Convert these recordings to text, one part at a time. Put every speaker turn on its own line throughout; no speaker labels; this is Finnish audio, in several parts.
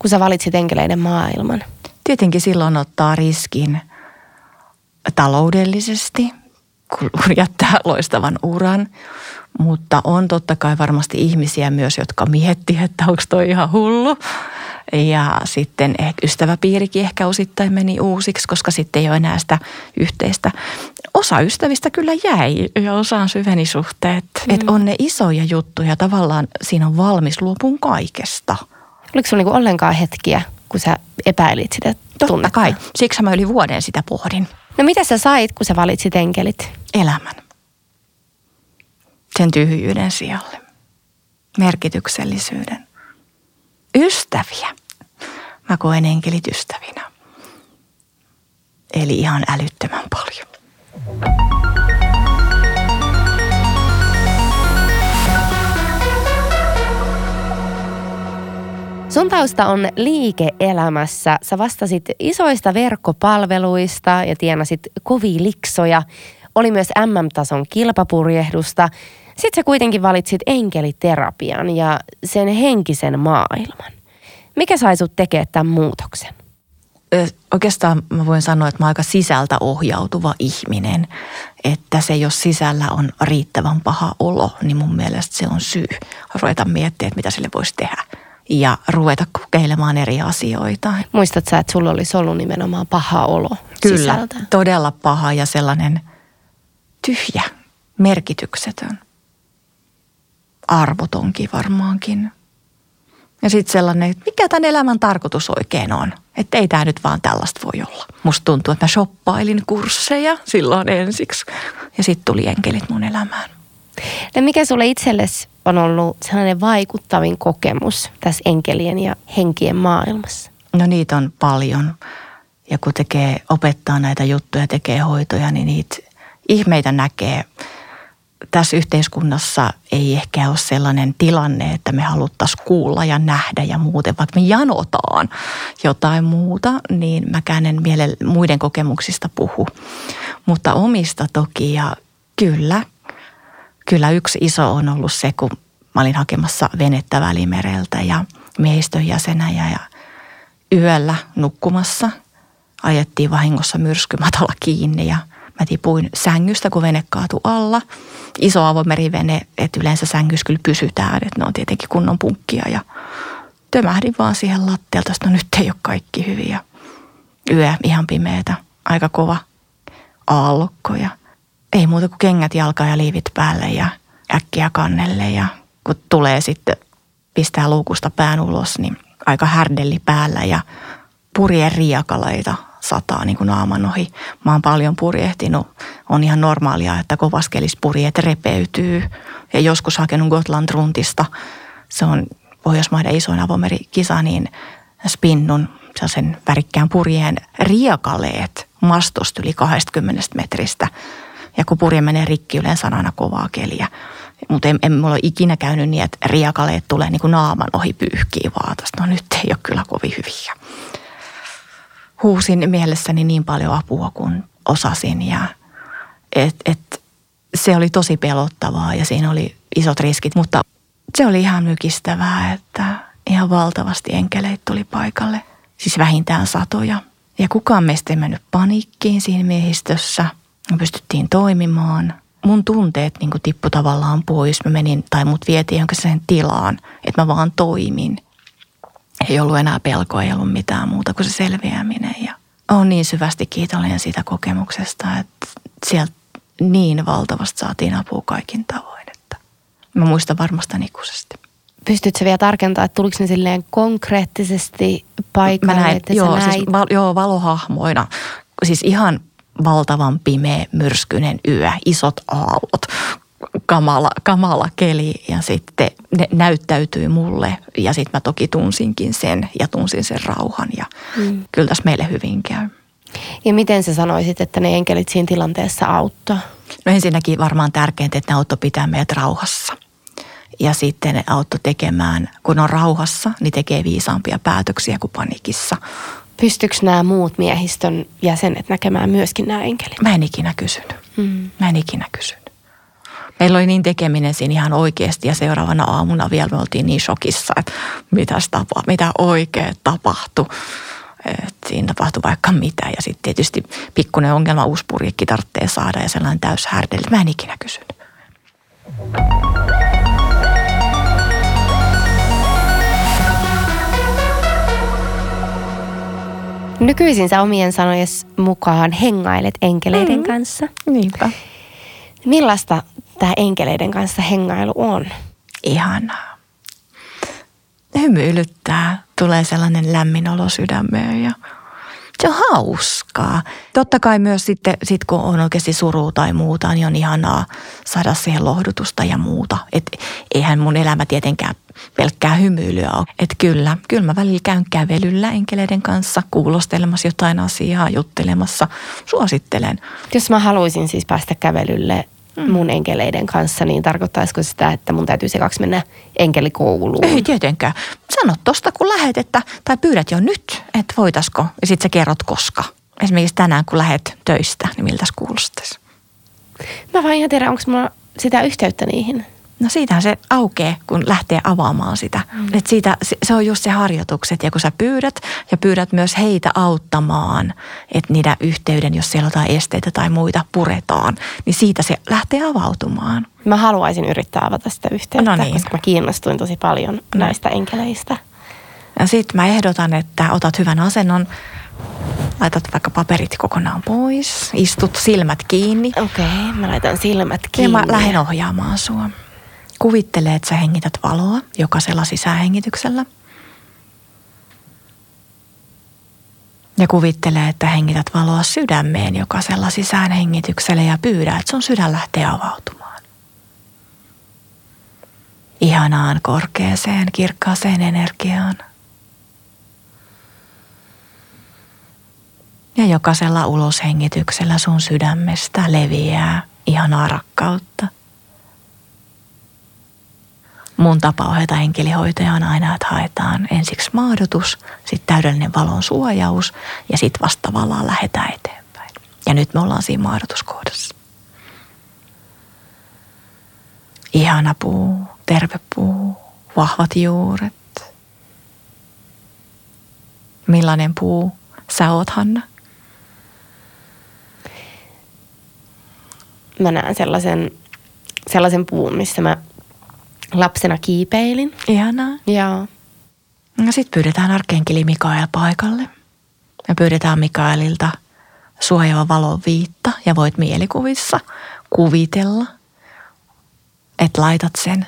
kun sä valitsit enkeleiden maailman?
Tietenkin silloin ottaa riskin taloudellisesti, kun jättää loistavan uran. Mutta on totta kai varmasti ihmisiä myös, jotka miettii, että onko toi ihan hullu. Ja sitten ystäväpiirikin ehkä osittain meni uusiksi, koska sitten ei ole enää sitä yhteistä. Osa ystävistä kyllä jäi ja osaan syveni suhteet. Että on ne isoja juttuja, tavallaan siinä on valmis luopun kaikesta.
Oliko sulla niinku ollenkaan hetkiä, kun sä epäilit sitä tunnetta?
Totta kai. Siksi mä yli vuoden sitä pohdin.
No mitä sä sait, kun sä valitsit enkelit?
Elämän. Sen tyhjyyden sijalle. Merkityksellisyyden. Ystäviä. Mä koen enkelit ystävinä. Eli ihan älyttömän paljon.
Sun tausta on liike-elämässä. Sä vastasit isoista verkkopalveluista ja tienasit kovia liksoja. Oli myös MM-tason kilpapurjehdusta. Sitten sä kuitenkin valitsit enkeliterapian ja sen henkisen maailman. Mikä sai sut tekemään tämän muutoksen?
Oikeastaan mä voin sanoa, että mä oon aika sisältä ohjautuva ihminen. Että se, jos sisällä on riittävän paha olo, niin mun mielestä se on syy ruveta miettimään, että mitä sille voisi tehdä. Ja ruveta kokeilemaan eri asioita.
Muistatko sä, että sulla olisi ollut nimenomaan paha olo
Kyllä,
sisältä?
todella paha ja sellainen tyhjä, merkityksetön. Arvotonkin varmaankin. Ja sitten sellainen, että mikä tämän elämän tarkoitus oikein on. Että ei tämä nyt vaan tällaista voi olla. Musta tuntuu, että mä shoppailin kursseja silloin ensiksi. Ja sitten tuli enkelit mun elämään.
Ja mikä sulle itsellesi on ollut sellainen vaikuttavin kokemus tässä enkelien ja henkien maailmassa?
No niitä on paljon. Ja kun opettaa näitä juttuja, tekee hoitoja, niin niitä ihmeitä näkee. Tässä yhteiskunnassa ei ehkä ole sellainen tilanne, että me haluttaisiin kuulla ja nähdä ja muuten, vaikka me janotaan jotain muuta, niin mäkään en muiden kokemuksista puhu. Mutta omista toki ja kyllä yksi iso on ollut se, kun mä olin hakemassa venettä Välimereltä ja miehistön jäsenä ja yöllä nukkumassa ajettiin vahingossa myrskymatala kiinni ja mä tipuin sängystä, kun vene kaatui alla. Iso avomerivene, että yleensä sängyssä kyllä pysytään, että ne on tietenkin kunnon punkkia. Ja tömähdin vaan siihen lattialta, että no nyt ei ole kaikki hyviä. Yö ihan pimeätä, aika kova aallokko ja ei muuta kuin kengät jalkaan ja liivit päälle ja äkkiä kannelle. Ja kun tulee sitten pistää luukusta pään ulos, niin aika härdelli päällä ja purjeen riakaleita sataa niin kuin naaman ohi. Mä oon paljon purjehtinut. On ihan normaalia, että kovaskelis purjeet repeytyy. Ja joskus hakenut Gotland-runtista. Se on Pohjoismaiden isoin avomerikisa, niin spinnun sen värikkään purjeen riakaleet mastosta yli 20 metristä. Ja kun purje menee rikki, yleensä on aina kovaa keliä. Mutta en mulla ole ikinä käynyt niin, että riakaleet tulee niin kuin naaman ohi pyyhkiä vaan. No nyt ei ole kyllä kovin hyviä. Huusin mielessäni niin paljon apua kuin osasin ja se oli tosi pelottavaa ja siinä oli isot riskit, mutta se oli ihan mykistävää, että ihan valtavasti enkeleitä tuli paikalle, siis vähintään satoja. Ja kukaan meistä ei mennyt paniikkiin siinä miehistössä, me pystyttiin toimimaan. Mun tunteet niin kuin tippu tavallaan pois, mä menin tai mut vietiin jonkin tilaan, että mä vaan toimin. Ei ollut enää pelkoa, ei ollut mitään muuta kuin se selviäminen. Ja olen niin syvästi kiitollinen siitä kokemuksesta, että sieltä niin valtavasti saatiin apua kaikin tavoin. Että mä muistan varmasti ikuisesti.
Pystytkö vielä tarkentamaan, että tuliko ne silleen konkreettisesti paikalle?
Mä näin,
että
valohahmoina. Siis ihan valtavan pimeä, myrskyinen yö, isot aallot. Kamala keli ja sitten ne näyttäytyi mulle ja sitten mä toki tunsinkin sen ja tunsin sen rauhan ja kyllä tässä meille hyvin käy.
Ja miten sä sanoisit, että ne enkelit siinä tilanteessa auttaa?
No ensinnäkin varmaan tärkeintä, että ne auttoi pitää meidät rauhassa ja sitten ne auttoi tekemään, kun on rauhassa, niin tekee viisaampia päätöksiä kuin paniikissa.
Pystyykö nämä muut miehistön jäsenet näkemään myöskin nämä enkelit?
Mä en ikinä kysynyt. Meillä oli niin tekeminen siinä ihan oikeasti ja seuraavana aamuna vielä me oltiin niin shokissa, että mitä oikein tapahtui. Että siinä tapahtui vaikka mitä ja sitten tietysti pikkuinen ongelma, uusi purjekki tarvitsee saada ja sellainen täyshärdeli. Mä en ikinä kysynyt.
Nykyisin sä omien sanojen mukaan hengailet enkeleiden kanssa.
Niinpä.
Millaista tämä enkeleiden kanssa hengailu on?
Ihanaa. Hymyilyttää. Tulee sellainen lämmin olo sydämeen ja se on hauskaa. Totta kai myös sitten kun on oikeasti surua tai muuta, niin on ihanaa saada siihen lohdutusta ja muuta. Et eihän mun elämä tietenkään pelkkää hymyilyä ole. Että kyllä mä välillä käyn kävelyllä enkeleiden kanssa, kuulostelemassa jotain asiaa, juttelemassa. Suosittelen.
Jos mä haluaisin siis päästä kävelylle mun enkeleiden kanssa, niin tarkoittaisiko sitä, että mun täytyy sekaksi mennä enkelikouluun?
Ei tietenkään. Sano tosta, kun lähet, tai pyydät jo nyt, että voitaisiko, ja sit sä kerrot koska. Esimerkiksi tänään, kun lähet töistä, niin miltäs kuulostaisi?
Mä vaan ihan tiedä, onko mulla sitä yhteyttä niihin.
No siitähän se aukeaa, kun lähtee avaamaan sitä. Et se on just se harjoitukset, ja kun sä pyydät myös heitä auttamaan, että niiden yhteyden, jos siellä on jotain esteitä tai muita, puretaan, niin siitä se lähtee avautumaan.
Mä haluaisin yrittää avata sitä yhteyttä,
no niin.
Koska mä kiinnostuin tosi paljon näistä enkeleistä.
Ja sitten mä ehdotan, että otat hyvän asennon, laitat vaikka paperit kokonaan pois, istut silmät kiinni.
Okei, mä laitan silmät kiinni.
Ja mä lähden ohjaamaan sua. Kuvittele, että sä hengität valoa jokaisella sisähengityksellä. Ja kuvittele, että hengität valoa sydämeen jokaisella sisäänhengityksellä ja pyydä, että sun sydän lähtee avautumaan. Ihanaan korkeaseen, kirkkaaseen energiaan. Ja jokaisella uloshengityksellä sun sydämestä leviää ihanaa rakkautta. Mun tapa ohjata enkelihoitoja on aina, että haetaan ensiksi maadotus, sitten täydellinen valon suojaus ja sitten vasta tavallaan lähdetään eteenpäin. Ja nyt me ollaan siinä maadotuskohdassa. Ihana puu, terve puu, vahvat juuret. Millainen puu sä oot, Hanna?
Mä näen sellaisen puun, missä mä lapsena kiipeilin.
Ihanaa.
Joo.
No sit pyydetään arkeenkeli Mikael paikalle. Ja pyydetään Mikaelilta suojaava valon viitta ja voit mielikuvissa kuvitella, että laitat sen,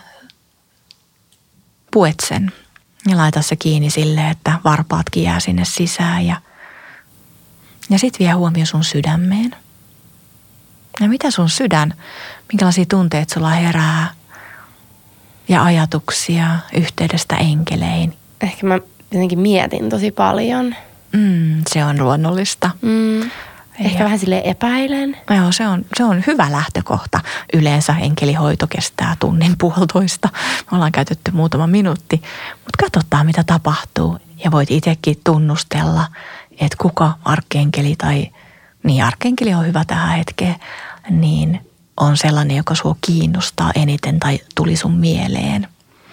puet sen ja laita se kiinni silleen, että varpaatkin jää sinne sisään ja sit vie huomio sun sydämeen. Ja mitä sun sydän, minkälaisia tunteita sulla herää ja ajatuksia yhteydestä enkeleihin?
Ehkä mä jotenkin mietin tosi paljon.
Se on luonnollista.
Ehkä vähän silleen epäilen.
Joo, se on hyvä lähtökohta. Yleensä enkelihoito kestää tunnin puolitoista. Me ollaan käytetty muutama minuutti, mutta katsotaan mitä tapahtuu. Ja voit itsekin tunnustella, että kuka arkeenkeli tai niin arkeenkeli on hyvä tähän hetkeen, niin on sellainen, joka sua kiinnostaa eniten tai tuli sun mieleen.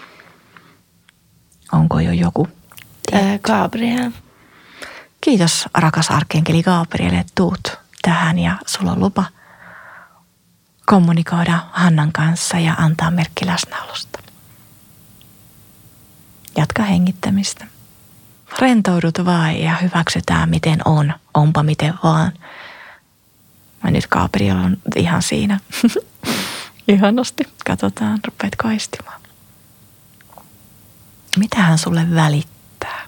Onko jo joku?
Gabriel.
Kiitos rakas arkeenkeli Gabriel, että tuut tähän ja sulla on lupa kommunikoida Hannan kanssa ja antaa merkki läsnäolosta. Jatka hengittämistä. Rentoudut vaan ja hyväksytään miten on, onpa miten vaan. Mä nyt Gabriel on ihan siinä. Ihanasti. Katsotaan, rupeatko aistimaan. Mitä hän sulle välittää?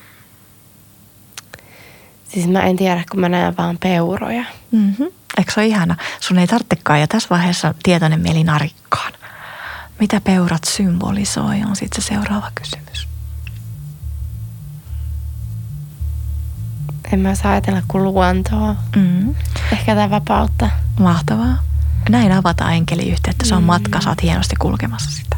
Siis mä en tiedä, kun mä näen vaan peuroja.
Eikö se ole ihana? Sun ei tarvitsekaan ja tässä vaiheessa tietoinen mieli narikkaan. Mitä peurat symbolisoi on sitten se seuraava kysymys.
En mä saa ajatella kuin luontoa. Ehkä tätä vapautta.
Mahtavaa. Näin avataan enkeliyhteyttä. Se on matka, sä oot hienosti kulkemassa sitä.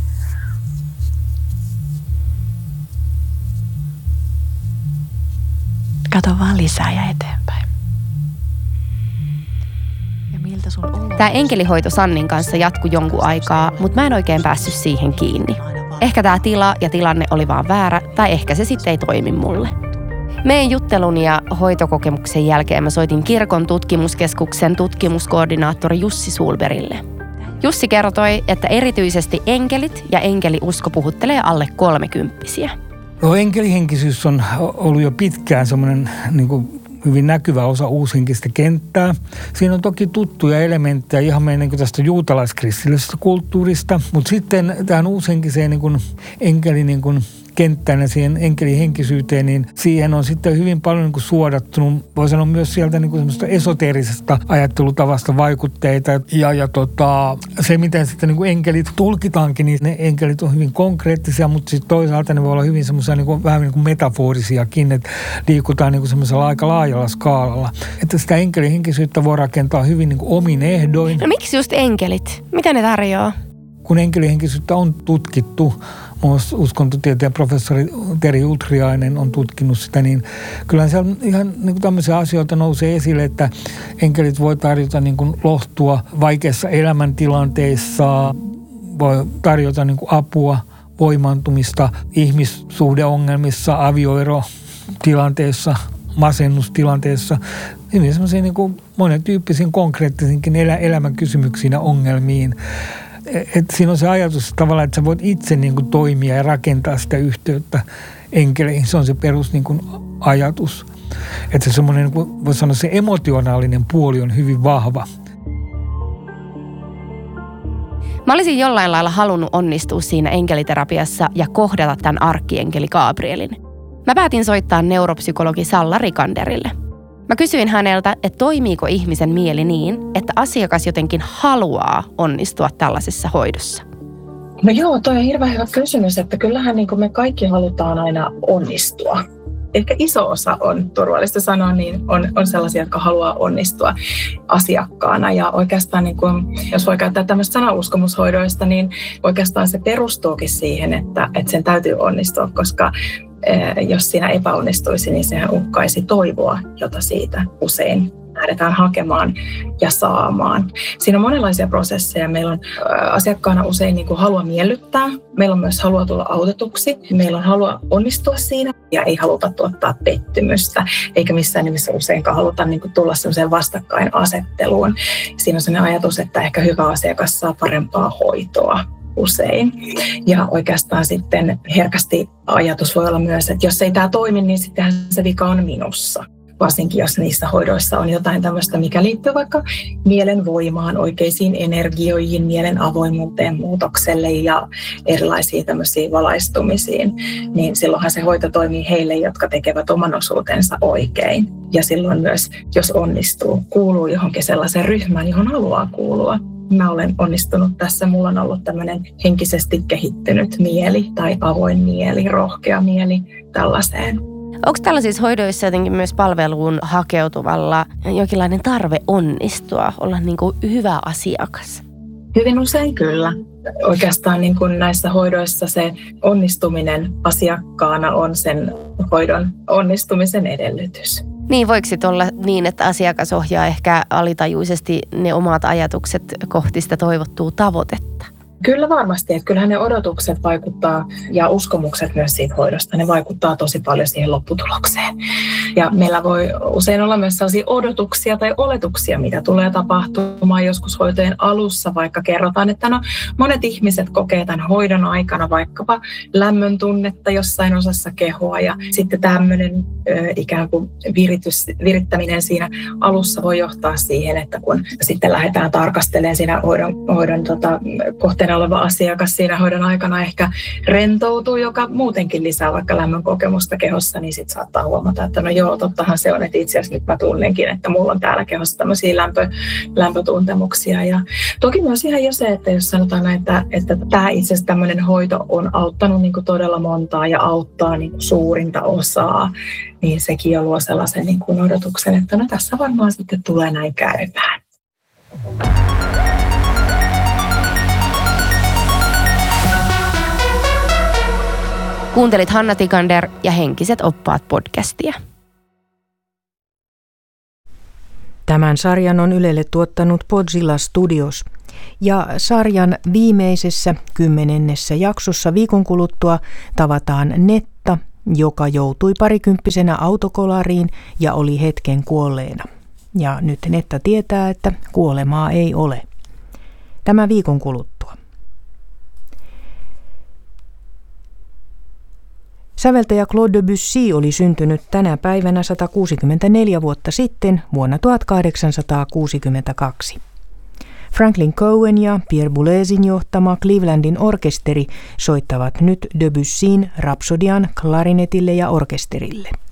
Kato vaan lisää ja eteenpäin. Ja miltä
Tämä enkelihoito Sannin kanssa jatkui jonkun aikaa, mutta mä en oikein päässyt siihen kiinni. Ehkä tämä tila ja tilanne oli vaan väärä, tai ehkä se sitten ei toimi mulle. Meidän juttelun ja hoitokokemuksen jälkeen mä soitin kirkon tutkimuskeskuksen tutkimuskoordinaattori Jussi Sulberille. Jussi kertoi, että erityisesti enkelit ja enkeliusko puhuttelee alle 30-vuotiaita.
No, enkelihenkisyys on ollut jo pitkään semmoinen hyvin näkyvä osa uushenkistä kenttää. Siinä on toki tuttuja elementtejä ihan meidän tästä juutalaiskristillisestä kulttuurista, mutta sitten tähän uushenkiseen enkelin kenttään ja siihen enkelihenkisyyteen, niin siihen on sitten hyvin paljon suodattunut, voi sanoa myös sieltä semmoista esoteerisesta ajattelutavasta vaikutteita. Ja se, miten sitten enkelit tulkitaankin, niin ne enkelit on hyvin konkreettisia, mutta sitten toisaalta ne voi olla hyvin semmoisia vähän metaforisiakin, että liikutaan semmoisella aika laajalla skaalalla. Että sitä enkelihenkisyyttä voi rakentaa hyvin omin ehdoin.
No miksi just enkelit? Mitä ne tarjoaa?
Kun enkelihenkisyyttä on tutkittu, myös uskontotieteen professori Teri Utriainen on tutkinut sitä, niin kyllä siellä ihan tämmöisiä asioita nousee esille, että enkelit voi tarjota lohtua vaikeissa elämäntilanteissa, voi tarjota apua, voimaantumista ihmissuhdeongelmissa, avioerotilanteissa, masennustilanteessa, hyvin semmoisiin monentyyppisiin konkreettisinkin elämän kysymyksiin ja ongelmiin. Että siinä on se ajatus tavallaan, että sä voit itse toimia ja rakentaa sitä yhteyttä enkeleihin. Se on se perus ajatus. Että se semmoinen, voi sanoa, se emotionaalinen puoli on hyvin vahva.
Mä olisin jollain lailla halunnut onnistua siinä enkeliterapiassa ja kohdata tämän arkkienkeli Gabrielin. Mä päätin soittaa neuropsykologi Salla Rikanderille. Mä kysyin häneltä, että toimiiko ihmisen mieli niin, että asiakas jotenkin haluaa onnistua tällaisessa hoidossa.
No joo, toi on hirveän hyvä kysymys, että kyllähän me kaikki halutaan aina onnistua. Ehkä iso osa on, turvallista sanoa, niin on sellaisia, jotka haluaa onnistua asiakkaana. Ja oikeastaan, jos voi käyttää tämmöistä sanauskomushoidoista, niin oikeastaan se perustuukin siihen, että sen täytyy onnistua, koska jos siinä epäonnistuisi, niin sehän uhkaisi toivoa, jota siitä usein lähdetään hakemaan ja saamaan. Siinä on monenlaisia prosesseja. Meillä on asiakkaana usein halua miellyttää. Meillä on myös halua tulla autetuksi. Meillä on halua onnistua siinä ja ei haluta tuottaa pettymystä. Eikä missään nimessä useinkaan haluta tulla sellaiseen vastakkainasetteluun. Siinä on sellainen ajatus, että ehkä hyvä asiakas saa parempaa hoitoa usein. Ja oikeastaan sitten herkästi ajatus voi olla myös, että jos ei tämä toimi, niin sittenhän se vika on minussa. Varsinkin jos niissä hoidoissa on jotain tämmöistä, mikä liittyy vaikka mielen voimaan, oikeisiin energioihin, mielen avoimuuteen, muutokselle ja erilaisiin tämmöisiin valaistumisiin, niin silloinhan se hoito toimii heille, jotka tekevät oman osuutensa oikein. Ja silloin myös, jos onnistuu, kuuluu johonkin sellaiseen ryhmään, johon haluaa kuulua. Mä olen onnistunut tässä. Mulla on ollut tämmöinen henkisesti kehittynyt mieli tai avoin mieli, rohkea mieli tällaiseen.
Onko tällaisissa hoidoissa jotenkin myös palveluun hakeutuvalla jonkinlainen tarve onnistua, olla hyvä asiakas?
Hyvin usein kyllä. Oikeastaan näissä hoidoissa se onnistuminen asiakkaana on sen hoidon onnistumisen edellytys.
Niin, voiko sitten olla niin, että asiakas ohjaa ehkä alitajuisesti ne omat ajatukset kohti sitä toivottua tavoitetta?
Kyllä varmasti, että kyllähän ne odotukset vaikuttaa ja uskomukset myös siitä hoidosta, ne vaikuttaa tosi paljon siihen lopputulokseen. Ja meillä voi usein olla myös sellaisia odotuksia tai oletuksia, mitä tulee tapahtumaan joskus hoitojen alussa, vaikka kerrotaan, että monet ihmiset kokee tämän hoidon aikana vaikkapa lämmön tunnetta jossain osassa kehoa ja sitten tämmöinen ikään kuin virittäminen siinä alussa voi johtaa siihen, että kun sitten lähdetään tarkastelemaan siinä hoidon kohteena oleva asiakas siinä hoidon aikana ehkä rentoutuu, joka muutenkin lisää vaikka lämmön kokemusta kehossa, niin sitten saattaa huomata, että no joo, tottahan se on, että itse asiassa nyt mä tunnenkin, että mulla on täällä kehossa tämmöisiä lämpötuntemuksia. Ja toki myös ihan jo se, että jos sanotaan, että tämä itse asiassa tämmöinen hoito on auttanut todella montaa ja auttaa suurinta osaa, niin sekin jo luo sellaisen odotuksen, että no tässä varmaan sitten tulee näin käymään.
Kuuntelit Hanna Tikander ja Henkiset oppaat podcastia.
Tämän sarjan on Ylelle tuottanut Podzilla Studios. Ja sarjan viimeisessä 10. jaksossa viikon kuluttua tavataan Netta, joka joutui parikymppisenä autokolariin ja oli hetken kuolleena. Ja nyt Netta tietää, että kuolemaa ei ole. Tämä viikon kuluttua. Säveltäjä Claude Debussy oli syntynyt tänä päivänä 164 vuotta sitten vuonna 1862. Franklin Cohen ja Pierre Boulezin johtama Clevelandin orkesteri soittavat nyt Debussyn Rhapsodian klarinetille ja orkesterille.